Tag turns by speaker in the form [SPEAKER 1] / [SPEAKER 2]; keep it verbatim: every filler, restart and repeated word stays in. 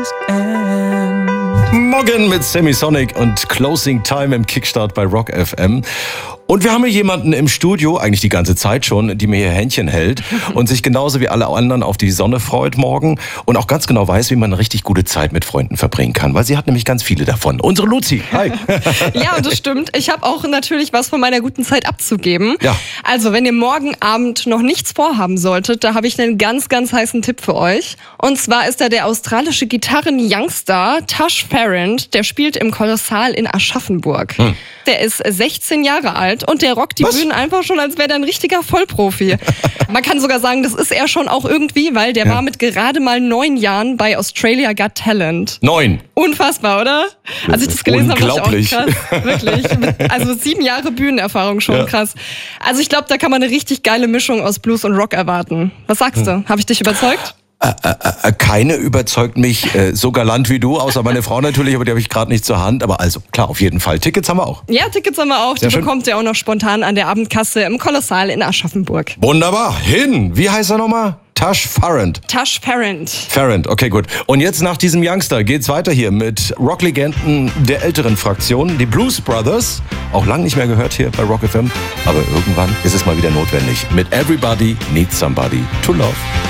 [SPEAKER 1] Morgen mit Semisonic und Closing Time im Kickstart bei Rock F M. Und wir haben hier jemanden im Studio, eigentlich die ganze Zeit schon, die mir hier Händchen hält und sich genauso wie alle anderen auf die Sonne freut morgen und auch ganz genau weiß, wie man eine richtig gute Zeit mit Freunden verbringen kann, weil sie hat nämlich ganz viele davon. Unsere Luzi, hi.
[SPEAKER 2] Ja, und das stimmt. Ich habe auch natürlich was von meiner guten Zeit abzugeben.
[SPEAKER 1] Ja.
[SPEAKER 2] Also, wenn ihr morgen Abend noch nichts vorhaben solltet, da habe ich einen ganz, ganz heißen Tipp für euch. Und zwar ist da der australische Gitarren-Youngstar Tash Farrant, der spielt im Kolossal in Aschaffenburg. Hm. Der ist sechzehn Jahre alt und der rockt die
[SPEAKER 1] Was?
[SPEAKER 2] Bühnen einfach schon, als wäre der ein richtiger Vollprofi. Man kann sogar sagen, das ist er schon auch irgendwie, weil der
[SPEAKER 1] Ja.
[SPEAKER 2] war mit gerade mal neun Jahren bei Australia Got Talent.
[SPEAKER 1] Neun.
[SPEAKER 2] Unfassbar, oder? Als ich das gelesen habe, war
[SPEAKER 1] Unglaublich.
[SPEAKER 2] ich auch krass. Wirklich. Mit- Also sieben Jahre Bühnenerfahrung, schon
[SPEAKER 1] Ja.
[SPEAKER 2] krass. Also ich glaube, da kann man eine richtig geile Mischung aus Blues und Rock erwarten. Was sagst du? Habe ich dich überzeugt?
[SPEAKER 1] Äh, keine überzeugt mich äh, so galant wie du, außer meine Frau natürlich, aber die habe ich gerade nicht zur Hand. Aber also, klar, auf jeden Fall. Tickets haben wir auch.
[SPEAKER 2] Ja, Tickets haben wir auch. Die
[SPEAKER 1] Sehr schön.
[SPEAKER 2] bekommt ihr auch noch spontan an der Abendkasse im Kolossal in Aschaffenburg.
[SPEAKER 1] Wunderbar. Hin. Wie heißt er nochmal? Tash Farrant.
[SPEAKER 2] Tash Farrant.
[SPEAKER 1] Farrant, okay, gut. Und jetzt nach diesem Youngster geht's weiter hier mit Rocklegenden der älteren Fraktion, die Blues Brothers. Auch lang nicht mehr gehört hier bei Rock F M. Aber irgendwann ist es mal wieder notwendig. Mit Everybody Needs Somebody to Love.